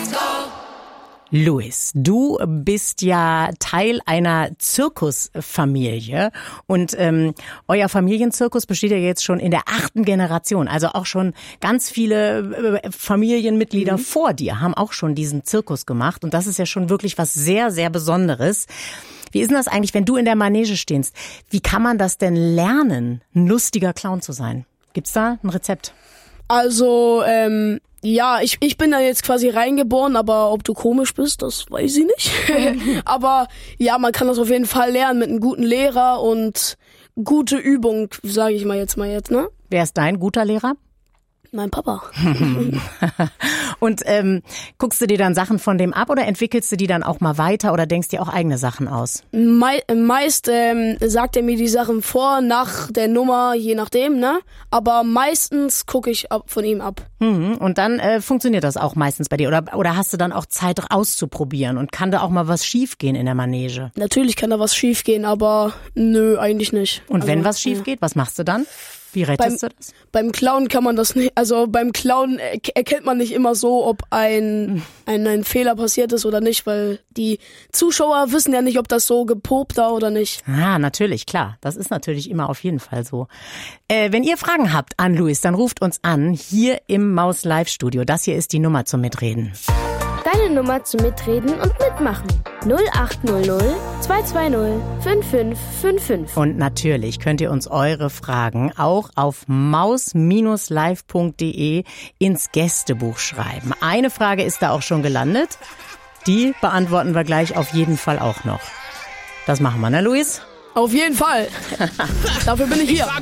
Luis, du bist ja Teil einer Zirkusfamilie und euer Familienzirkus besteht ja jetzt schon in der 8. Generation. Also auch schon ganz viele Familienmitglieder vor dir haben auch schon diesen Zirkus gemacht und das ist ja schon wirklich was sehr, sehr Besonderes. Wie ist denn das eigentlich, wenn du in der Manege stehst? Wie kann man das denn lernen, ein lustiger Clown zu sein? Gibt's da ein Rezept? Also, ja, ich bin da jetzt quasi reingeboren, aber ob du komisch bist, das weiß ich nicht. Aber ja, man kann das auf jeden Fall lernen mit einem guten Lehrer und gute Übung, sage ich mal jetzt, ne? Wer ist dein guter Lehrer? Mein Papa. Und guckst du dir dann Sachen von dem ab oder entwickelst du die dann auch mal weiter oder denkst dir auch eigene Sachen aus? Meist sagt er mir die Sachen vor, nach der Nummer, je nachdem, ne? Aber meistens gucke ich von ihm ab. Und dann funktioniert das auch meistens bei dir oder hast du dann auch Zeit auszuprobieren und kann da auch mal was schiefgehen in der Manege? Natürlich kann da was schiefgehen, aber nö, eigentlich nicht. Und wenn was schief geht, was machst du dann? Wie rettest du das? Beim Clown kann man das nicht, also beim Clown erkennt man nicht immer so, ob ein Fehler passiert ist oder nicht, weil die Zuschauer wissen ja nicht, ob das so geprobt war oder nicht. Ah, natürlich, klar. Das ist natürlich immer auf jeden Fall so. Wenn ihr Fragen habt an Luis, dann ruft uns an, hier im Maus Live Studio. Das hier ist die Nummer zum Mitreden. Deine Nummer zum Mitreden und Mitmachen. 0800 220 5555. Und natürlich könnt ihr uns eure Fragen auch auf maus-live.de ins Gästebuch schreiben. Eine Frage ist da auch schon gelandet. Die beantworten wir gleich auf jeden Fall auch noch. Das machen wir, ne, Luis? Auf jeden Fall. Dafür bin ich hier.